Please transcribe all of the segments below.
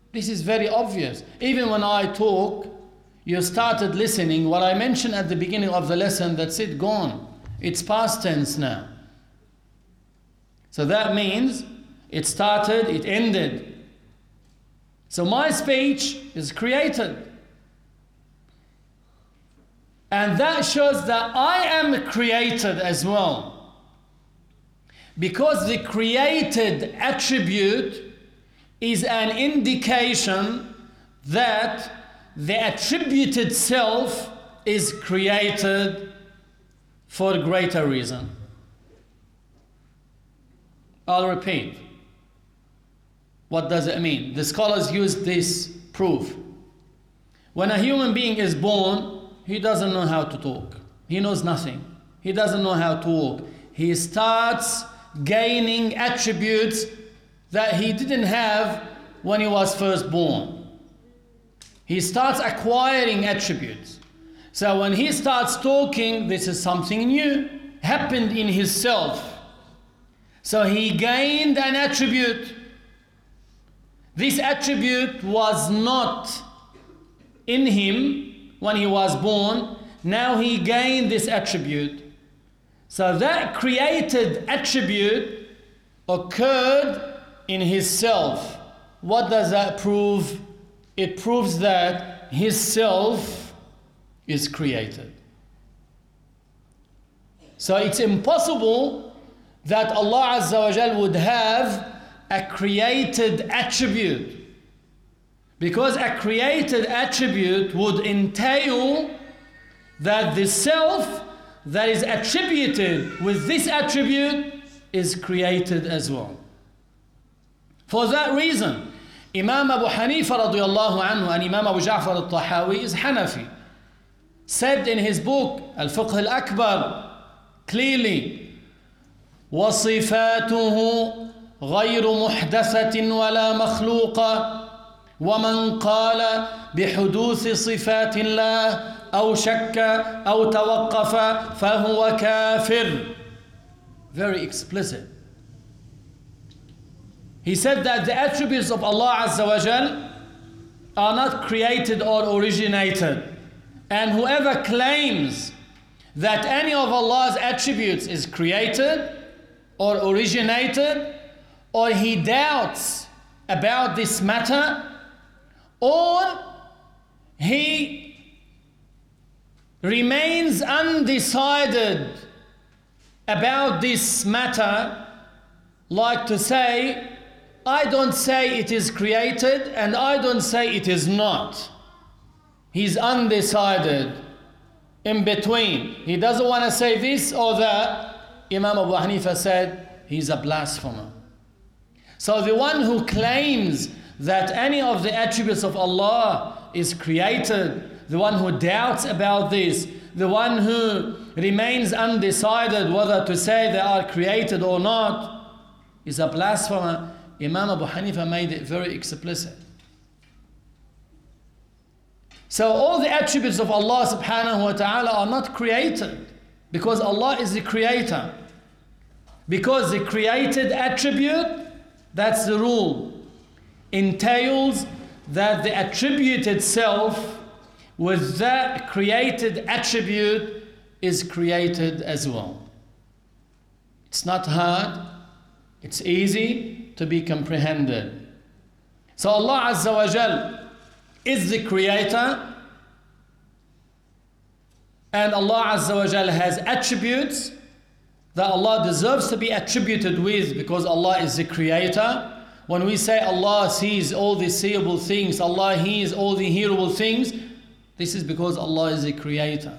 This is very obvious. Even when I talk, you started listening. What I mentioned at the beginning of the lesson, that's it, gone. It's past tense now. So that means it started, it ended. So my speech is created. And that shows that I am created as well. Because the created attribute is an indication that the attributed self is created for a greater reason. I'll repeat. What does it mean? The scholars use this proof. When a human being is born, he doesn't know how to talk. He knows nothing. He doesn't know how to walk. He starts gaining attributes that he didn't have when he was first born. He starts acquiring attributes. So when he starts talking, this is something new, happened in his self. So he gained an attribute. This attribute was not in him when he was born. Now he gained this attribute. So that created attribute occurred in his self. What does that prove? It proves that his self is created. So it's impossible that Allah Azza wa Jal would have a created attribute, because a created attribute would entail that the self that is attributed with this attribute is created as well. For that reason, Imam Abu Hanifa radiyallahu anhu and Imam Abu Ja'far al-Tahawi is Hanafi, said in his book Al-Fiqh al-Akbar clearly, وَصِفَاتُهُ غَيْرُ مُحْدَثَةٍ وَلَا مَخْلُوقَةٍ وَمَنْ قَالَ بِحُدُوثِ صِفَاتِ اللَّهِ أَوْ شَكَّ أَوْ تَوَقَّفَ فَهُوَ كَافِرٌ. Very explicit. He said that the attributes of Allah Azza wa Jal are not created or originated. And whoever claims that any of Allah's attributes is created or originated, or he doubts about this matter, or he remains undecided about this matter, like to say, I don't say it is created and I don't say it is not. He's undecided, in between. He doesn't want to say this or that. Imam Abu Hanifa said he's a blasphemer. So the one who claims that any of the attributes of Allah is created, the one who doubts about this, the one who remains undecided whether to say they are created or not, is a blasphemer. Imam Abu Hanifa made it very explicit. So all the attributes of Allah subhanahu wa ta'ala are not created, because Allah is the creator. Because the created attribute, that's the rule, entails that the attributed self with that created attribute is created as well. It's not hard, it's easy to be comprehended. So Allah Azza wa Jal is the creator, and Allah Azza wa Jal has attributes that Allah deserves to be attributed with, because Allah is the creator. When we say Allah sees all the seeable things, Allah hears all the hearable things, this is because Allah is the creator.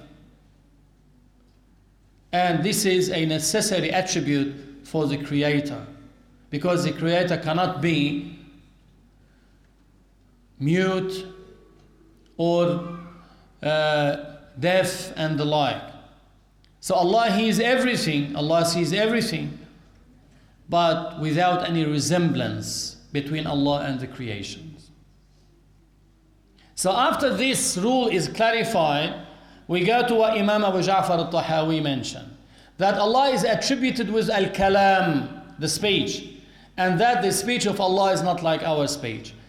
And this is a necessary attribute for the creator, because the creator cannot be mute or deaf and the like. So Allah hears everything, Allah sees everything, but without any resemblance between Allah and the creations. So after this rule is clarified, we go to what Imam Abu Ja'far al-Tahawi mentioned, that Allah is attributed with al-kalam, the speech, and that the speech of Allah is not like our speech.